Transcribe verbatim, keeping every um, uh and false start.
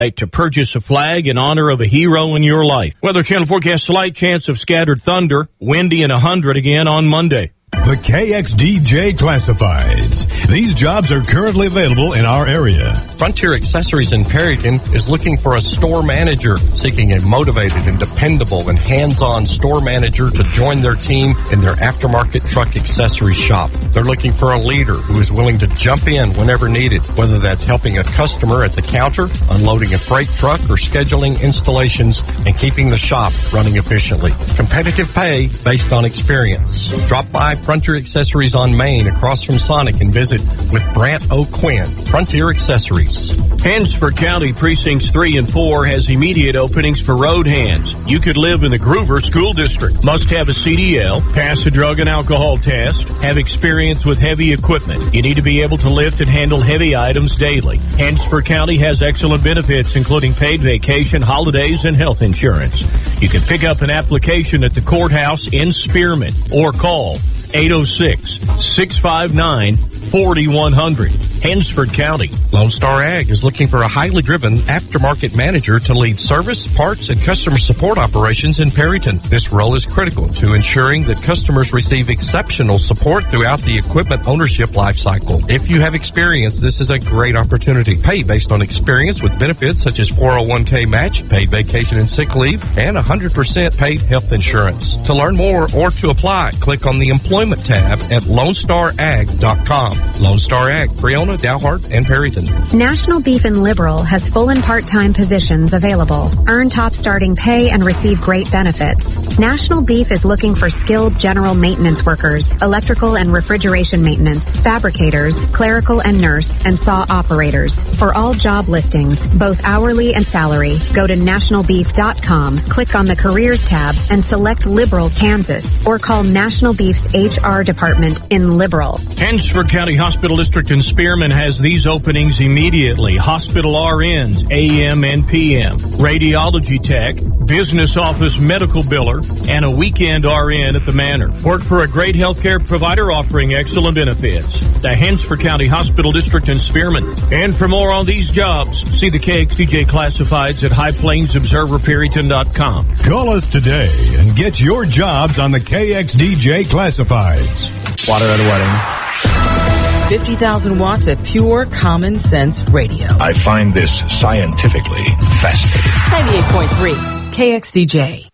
to purchase a flag in honor of a hero in your life. Weather Channel forecasts slight chance of scattered thunder, windy and one hundred again on Monday. The K X D J Classifieds. These jobs are currently available in our area. Frontier Accessories in Perryton is looking for a store manager, seeking a motivated and dependable and hands-on store manager to join their team in their aftermarket truck accessory shop. They're looking for a leader who is willing to jump in whenever needed, whether that's helping a customer at the counter, unloading a freight truck, or scheduling installations and keeping the shop running efficiently. Competitive pay based on experience. Drop by Frontier Accessories on Main across from Sonic and visit with Brant O'Quinn. Frontier Accessories. Hansford County Precincts three and four has immediate openings for road hands. You could live in the Groover School District. Must have a C D L, pass a drug and alcohol test, have experience with heavy equipment. You need to be able to lift and handle heavy items daily. Hansford County has excellent benefits, including paid vacation, holidays, and health insurance. You can pick up an application at the courthouse in Spearman or call eight oh six, six five nine, four one zero zero. Hansford County. Lone Star Ag is looking for a highly driven aftermarket manager to lead service, parts, and customer support operations in Perryton. This role is critical to ensuring that customers receive exceptional support throughout the equipment ownership life cycle. If you have experience, this is a great opportunity. Pay based on experience with benefits such as four oh one k match, paid vacation and sick leave, and one hundred percent paid health insurance. To learn more or to apply, click on the Employment tab at lone star ag dot com. Lone Star Ag, Breonna, Dalhart, and Perryton. National Beef and Liberal has full and part-time positions available. Earn top starting pay and receive great benefits. National Beef is looking for skilled general maintenance workers, electrical and refrigeration maintenance, fabricators, clerical and nurse, and saw operators. For all job listings, both hourly and salary, go to national beef dot com, click on the Careers tab, and select Liberal, Kansas, or call National Beef's H R department in Liberal. Hansford County Hospital District in Spearman has these openings immediately. Hospital R Ns, A M and P M, radiology tech, business office medical biller, and a weekend R N at the Manor. Work for a great healthcare provider offering excellent benefits. The Hansford County Hospital District in Spearman. And for more on these jobs, see the K X D J Classifieds at high plains observer perryton dot com. Call us today and get your jobs on the K X D J Classifieds. Water at a wedding. fifty thousand watts of pure common sense radio. I find this scientifically fascinating. ninety-eight point three K X D J.